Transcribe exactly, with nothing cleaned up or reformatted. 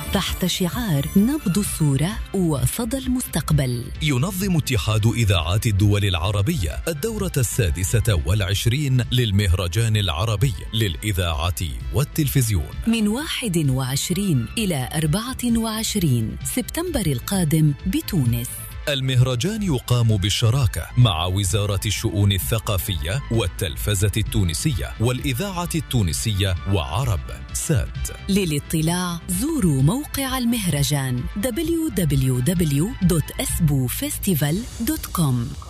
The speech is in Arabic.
تحت شعار نبض الصورة وصدى المستقبل. ينظم اتحاد إذاعات الدول العربية الدورة السادسة والعشرين للمهرجان العربي للإذاعة والتلفزيون من واحد وعشرين إلى أربعة وعشرين سبتمبر القادم بتونس. المهرجان يقام بالشراكة مع وزارة الشؤون الثقافية والتلفزة التونسية والإذاعة التونسية وعرب سات. للاطلاع زوروا موقع المهرجان دبليو دبليو دبليو دوت اسبو فيستيفال دوت كوم.